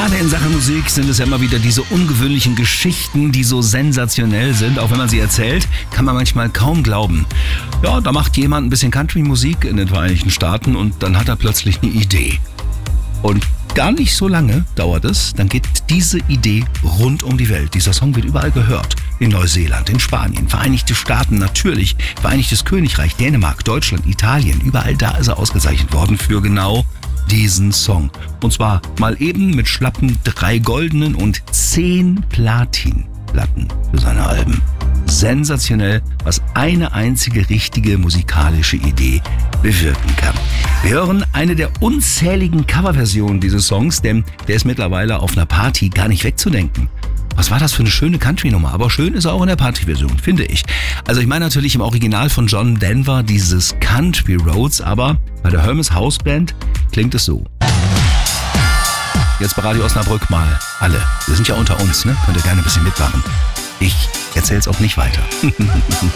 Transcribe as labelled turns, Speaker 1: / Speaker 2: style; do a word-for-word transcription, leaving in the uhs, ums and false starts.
Speaker 1: Gerade in Sachen Musik sind es ja immer wieder diese ungewöhnlichen Geschichten, die so sensationell sind. Auch wenn man sie erzählt, kann man manchmal kaum glauben. Ja, da macht jemand ein bisschen Country-Musik in den Vereinigten Staaten und dann hat er plötzlich eine Idee. Und gar nicht so lange dauert es, dann geht diese Idee rund um die Welt. Dieser Song wird überall gehört. In Neuseeland, in Spanien, Vereinigte Staaten natürlich, Vereinigtes Königreich, Dänemark, Deutschland, Italien. Überall da ist er ausgezeichnet worden für genau diesen Song. Und zwar mal eben mit schlappen drei goldenen und zehn Platinplatten für seine Alben. Sensationell, was eine einzige richtige musikalische Idee bewirken kann. Wir hören eine der unzähligen Coverversionen dieses Songs, denn der ist mittlerweile auf einer Party gar nicht wegzudenken. Was war das für eine schöne Country-Nummer? Aber schön ist er auch in der Party-Version, finde ich. Also ich meine natürlich im Original von John Denver dieses Country Roads, aber bei der Hermes House Band klingt es so. Jetzt bei Radio Osnabrück mal alle. Wir sind ja unter uns, ne? Könnt ihr gerne ein bisschen mitmachen. Ich erzähl's auch nicht weiter.